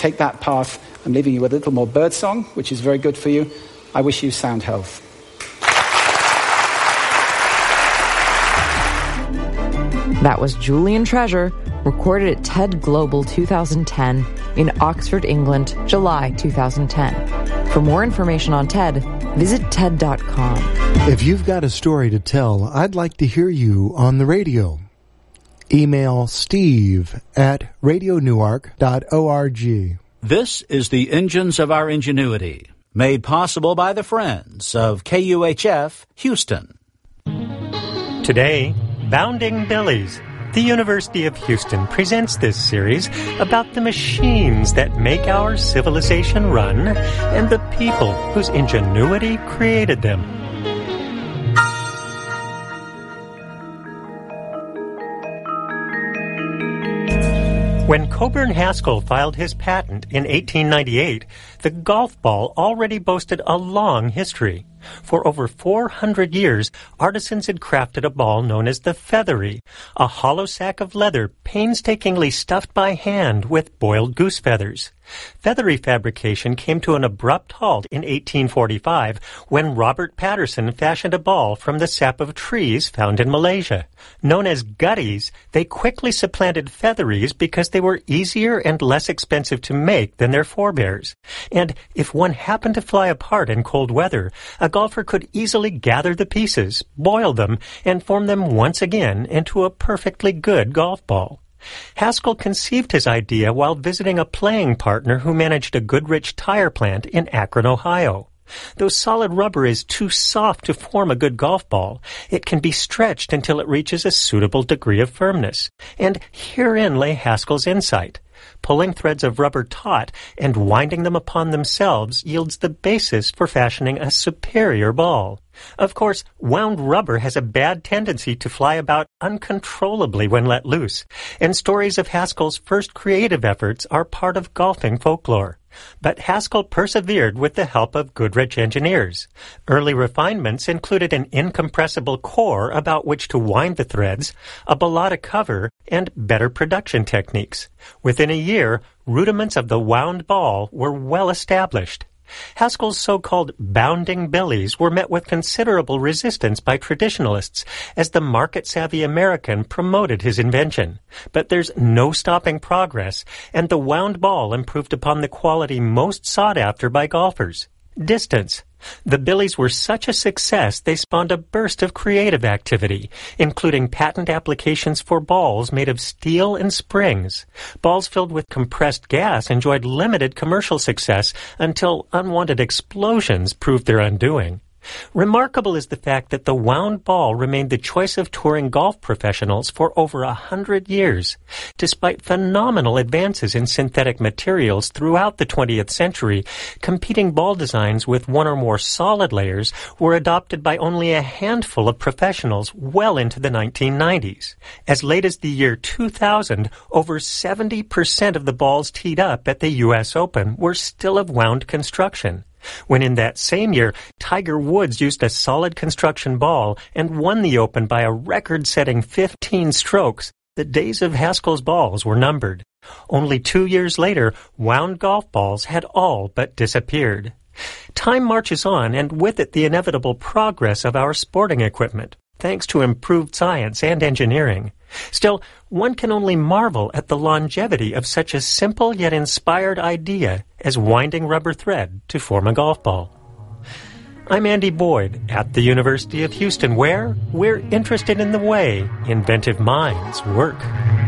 take that path, I'm leaving you with a little more birdsong, which is very good for you. I wish you sound health. That was Julian Treasure, recorded at TED Global 2010 in Oxford, England, July 2010. For more information on TED, visit TED.com. If you've got a story to tell, I'd like to hear you on the radio. Email steve@radionewark.org. This is the Engines of Our Ingenuity, made possible by the friends of KUHF Houston. Today, Bounding Billies. The University of Houston presents this series about the machines that make our civilization run and the people whose ingenuity created them. When Coburn Haskell filed his patent in 1898, the golf ball already boasted a long history. For over 400 years, artisans had crafted a ball known as the feathery, a hollow sack of leather painstakingly stuffed by hand with boiled goose feathers. Feathery fabrication came to an abrupt halt in 1845 when Robert Patterson fashioned a ball from the sap of trees found in Malaysia. Known as gutties, they quickly supplanted featheries because they were easier and less expensive to make than their forebears. And if one happened to fly apart in cold weather, a golfer could easily gather the pieces, boil them, and form them once again into a perfectly good golf ball. Haskell conceived his idea while visiting a playing partner who managed a Goodrich tire plant in Akron, Ohio. Though solid rubber is too soft to form a good golf ball, it can be stretched until it reaches a suitable degree of firmness. And herein lay Haskell's insight. Pulling threads of rubber taut and winding them upon themselves yields the basis for fashioning a superior ball. Of course, wound rubber has a bad tendency to fly about uncontrollably when let loose, and stories of Haskell's first creative efforts are part of golfing folklore. But Haskell persevered with the help of Goodrich engineers. Early refinements included an incompressible core about which to wind the threads, a balata cover, and better production techniques. Within a year, rudiments of the wound ball were well established. Haskell's so-called bounding billies were met with considerable resistance by traditionalists as the market-savvy American promoted his invention. But there's no stopping progress, and the wound ball improved upon the quality most sought after by golfers: distance. The billies were such a success they spawned a burst of creative activity, including patent applications for balls made of steel and springs. Balls filled with compressed gas enjoyed limited commercial success until unwanted explosions proved their undoing. Remarkable is the fact that the wound ball remained the choice of touring golf professionals for over 100 years. Despite phenomenal advances in synthetic materials throughout the 20th century, competing ball designs with one or more solid layers were adopted by only a handful of professionals well into the 1990s. As late as the year 2000, over 70% of the balls teed up at the U.S. Open were still of wound construction. When in that same year, Tiger Woods used a solid construction ball and won the Open by a record-setting 15 strokes, the days of Haskell's balls were numbered. Only 2 years later, wound golf balls had all but disappeared. Time marches on, and with it the inevitable progress of our sporting equipment, thanks to improved science and engineering. Still, one can only marvel at the longevity of such a simple yet inspired idea as winding rubber thread to form a golf ball. I'm Andy Boyd at the University of Houston, where we're interested in the way inventive minds work.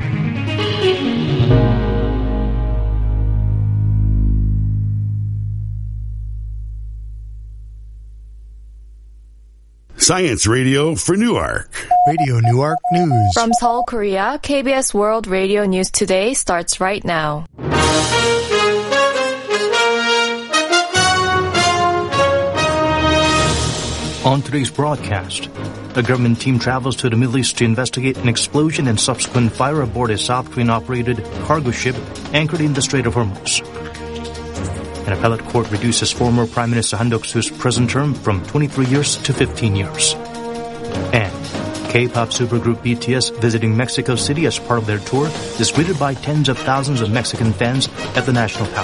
Science Radio for Newark. Radio Newark News. From Seoul, Korea, KBS World Radio News Today starts right now. On today's broadcast, a government team travels to the Middle East to investigate an explosion and subsequent fire aboard a South Korean-operated cargo ship anchored in the Strait of Hormuz. An appellate court reduces former Prime Minister Han Duck-soo's prison term from 23 years to 15 years. And K-pop supergroup BTS visiting Mexico City as part of their tour is greeted by tens of thousands of Mexican fans at the National Palace.